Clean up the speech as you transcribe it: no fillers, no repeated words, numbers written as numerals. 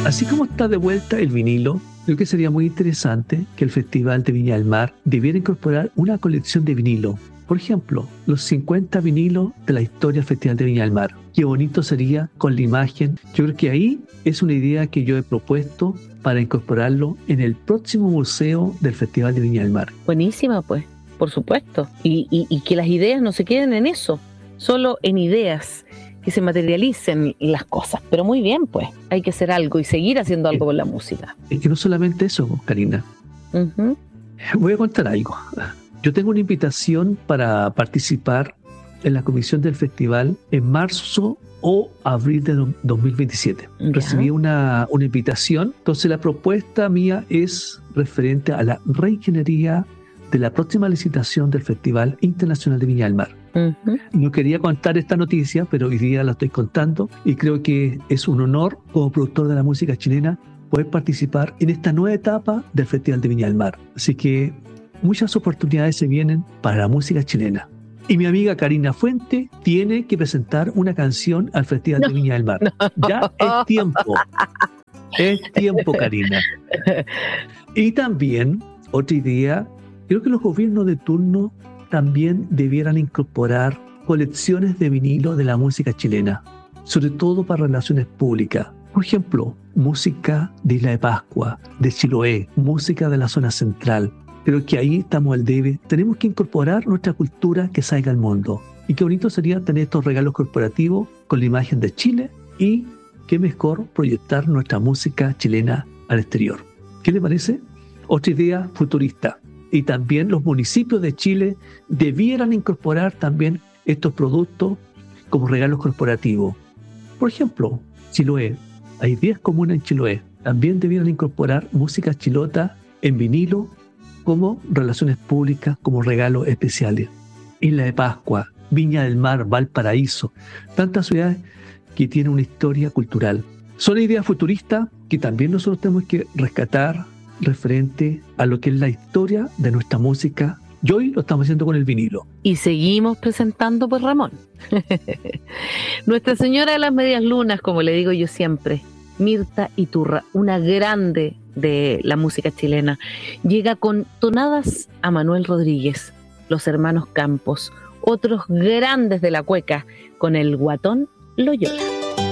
Así como está de vuelta el vinilo, creo que sería muy interesante que el Festival de Viña del Mar debiera incorporar una colección de vinilo. Por ejemplo, los 50 vinilos de la historia del Festival de Viña del Mar. Qué bonito sería con la imagen. Yo creo que ahí es una idea que yo he propuesto para incorporarlo en el próximo museo del Festival de Viña del Mar. Buenísima, pues, por supuesto. Y que las ideas no se queden en eso, solo en ideas, que se materialicen las cosas. Pero muy bien, pues, hay que hacer algo y seguir haciendo algo con la música. Es que no solamente eso, Karina. Uh-huh. Voy a contar algo. Yo tengo una invitación para participar en la comisión del festival en marzo o abril de 2027. ¿Ya? Recibí una invitación. Entonces la propuesta mía es referente a la reingeniería de la próxima licitación del Festival Internacional de Viña del Mar. Uh-huh. No quería contar esta noticia, pero hoy día la estoy contando y creo que es un honor como productor de la música chilena poder participar en esta nueva etapa del Festival de Viña del Mar. Así que muchas oportunidades se vienen para la música chilena. Y mi amiga Karina Fuente tiene que presentar una canción al Festival de Viña del Mar. Ya es tiempo. Es tiempo, Karina. Y también, otra idea, creo que los gobiernos de turno también debieran incorporar colecciones de vinilo de la música chilena, sobre todo para relaciones públicas. Por ejemplo, música de Isla de Pascua, de Chiloé, música de la zona central. Creo que ahí estamos al debe. Tenemos que incorporar nuestra cultura que salga al mundo. Y qué bonito sería tener estos regalos corporativos con la imagen de Chile y qué mejor proyectar nuestra música chilena al exterior. ¿Qué le parece? Otra idea futurista. Y también los municipios de Chile debieran incorporar también estos productos como regalos corporativos. Por ejemplo, Chiloé. Hay 10 comunas en Chiloé. También debieran incorporar música chilota en vinilo como relaciones públicas, como regalos especiales. Isla de Pascua, Viña del Mar, Valparaíso, tantas ciudades que tienen una historia cultural. Son ideas futuristas que también nosotros tenemos que rescatar referente a lo que es la historia de nuestra música. Y hoy lo estamos haciendo con el vinilo. Y seguimos presentando, pues, Ramón. Nuestra Señora de las Medias Lunas, como le digo yo siempre, Mirta Iturra, una grande de la música chilena, llega con tonadas a Manuel Rodríguez, los hermanos Campos, otros grandes de la cueca, con el Guatón Loyola.